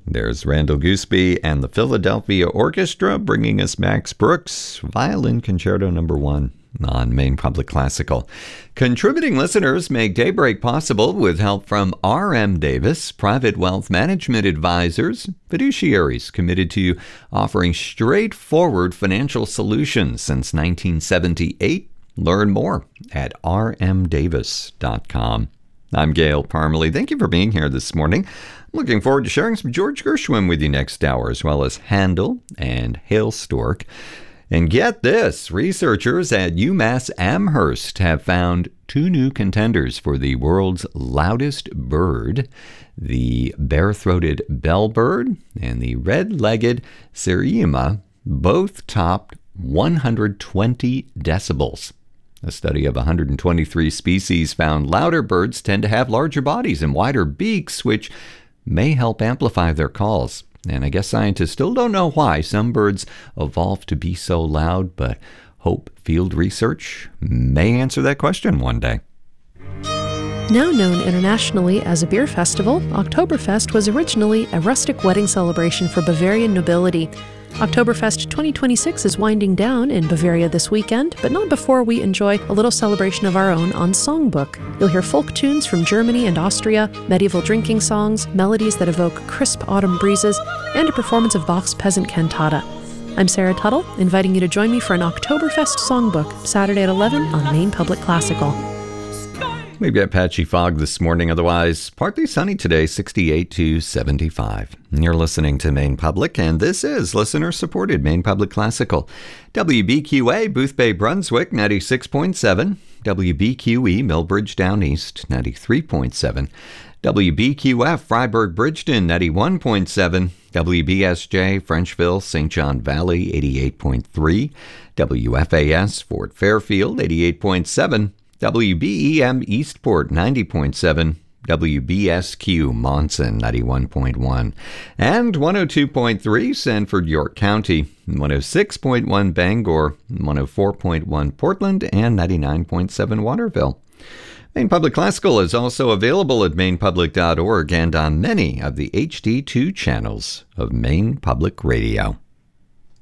There's Randall Gooseby and the Philadelphia Orchestra bringing us Max Brooks, Violin Concerto No. 1 on Maine Public Classical. Contributing listeners make Daybreak possible with help from R.M. Davis, private wealth management advisors, fiduciaries committed to offering straightforward financial solutions since 1978. Learn more at rmdavis.com. I'm Gail Parmalee. Thank you for being here this morning. I'm looking forward to sharing some George Gershwin with you next hour, as well as Handel and Hailstork. And get this, researchers at UMass Amherst have found two new contenders for the world's loudest bird, the bare-throated bellbird and the red-legged Sirima, both topped 120 decibels. A study of 123 species found louder birds tend to have larger bodies and wider beaks, which may help amplify their calls. And I guess scientists still don't know why some birds evolved to be so loud, but hope field research may answer that question one day. Now known internationally as a beer festival, Oktoberfest was originally a rustic wedding celebration for Bavarian nobility. Oktoberfest 2026 is winding down in Bavaria this weekend, but not before we enjoy a little celebration of our own on Songbook. You'll hear folk tunes from Germany and Austria, medieval drinking songs, melodies that evoke crisp autumn breezes, and a performance of Bach's Peasant Cantata. I'm Sarah Tuttle, inviting you to join me for an Oktoberfest Songbook, Saturday at 11 on Maine Public Classical. Maybe a patchy fog this morning, otherwise partly sunny today, 68 to 75. You're listening to Maine Public, and this is listener-supported Maine Public Classical. WBQA, Boothbay, Brunswick, 96.7. WBQE, Millbridge, Down East, 93.7. WBQF, Freiburg, Bridgeton, 91.7. WBSJ, Frenchville, St. John Valley, 88.3. WFAS, Fort Fairfield, 88.7. WBEM Eastport 90.7, WBSQ Monson 91.1, and 102.3 Sanford, York County, 106.1 Bangor, 104.1 Portland, and 99.7 Waterville. Maine Public Classical is also available at mainepublic.org and on many of the HD2 channels of Maine Public Radio.